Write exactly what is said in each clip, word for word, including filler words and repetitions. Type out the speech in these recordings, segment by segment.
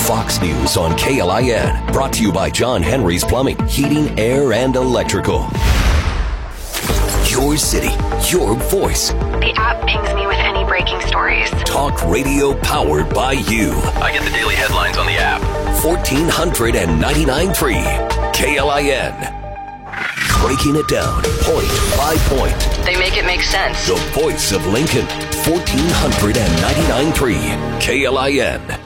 Fox News on K L I N. Brought to you by John Henry's Plumbing, Heating, Air, and Electrical. Your city, your voice. The app pings me with any breaking stories. Talk radio powered by you. I get the daily headlines on the app. fourteen ninety-nine point three K L I N. Breaking it down, point by point. They make it make sense. The voice of Lincoln, fourteen ninety-nine point three K L I N.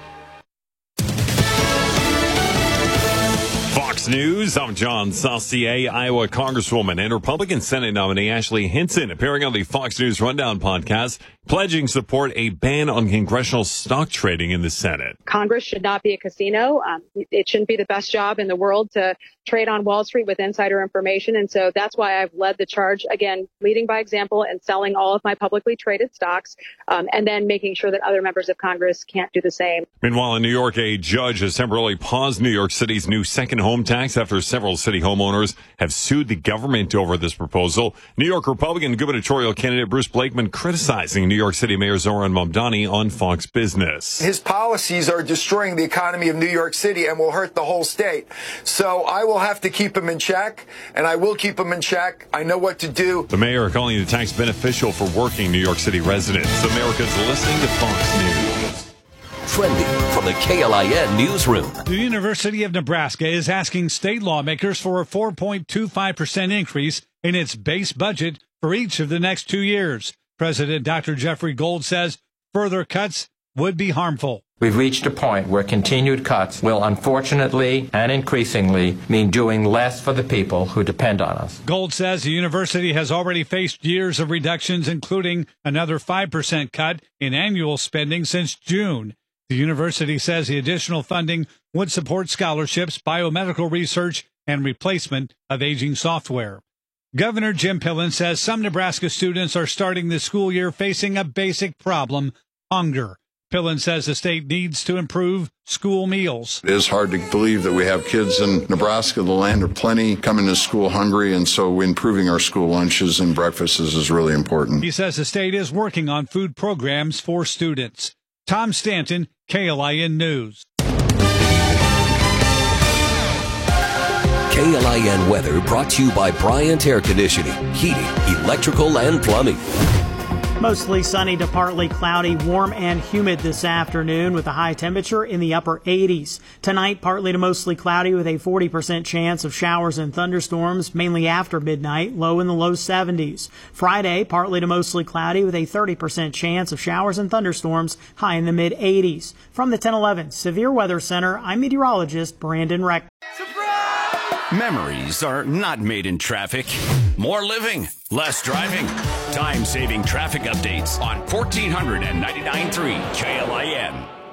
Fox News, I'm John Saucier. Iowa Congresswoman and Republican Senate nominee Ashley Hinson appearing on the Fox News Rundown podcast, pledging support a ban on congressional stock trading in the Senate. Congress should not be a casino. Um, it shouldn't be the best job in the world to trade on Wall Street with insider information. And so that's why I've led the charge, again, leading by example and selling all of my publicly traded stocks, um, and then making sure that other members of Congress can't do the same. Meanwhile, in New York, a judge has temporarily paused New York City's new second home tax after several city homeowners have sued the government over this proposal. New York Republican gubernatorial candidate Bruce Blakeman criticizing New York City Mayor Zohran Mamdani on Fox Business. His policies are destroying the economy of New York City and will hurt the whole state. So I will have to keep him in check, and I will keep him in check. I know what to do. The mayor calling the tax beneficial for working New York City residents. America's listening to Fox News. Trending from the K L I N newsroom. The University of Nebraska is asking state lawmakers for a four point two five percent increase in its base budget for each of the next two years. President Doctor Jeffrey Gold says further cuts would be harmful. We've reached a point where continued cuts will unfortunately and increasingly mean doing less for the people who depend on us. Gold says the university has already faced years of reductions, including another five percent cut in annual spending since June. The university says the additional funding would support scholarships, biomedical research, and replacement of aging software. Governor Jim Pillen says some Nebraska students are starting the school year facing a basic problem, hunger. Pillen says the state needs to improve school meals. It is hard to believe that we have kids in Nebraska, the land of plenty, coming to school hungry, and so improving our school lunches and breakfasts is really important. He says the state is working on food programs for students. Tom Stanton, K L I N News. K L I N weather brought to you by Bryant Air Conditioning, Heating, Electrical, and Plumbing. Mostly sunny to partly cloudy, warm and humid this afternoon with a high temperature in the upper eighties. Tonight, partly to mostly cloudy with a forty percent chance of showers and thunderstorms, mainly after midnight, low in the low seventies. Friday, partly to mostly cloudy with a thirty percent chance of showers and thunderstorms, high in the mid eighties. From the ten eleven Severe Weather Center, I'm meteorologist Brandon Reck. Memories are not made in traffic. More living, less driving. Time-saving traffic updates on fourteen ninety-nine point three K L I N.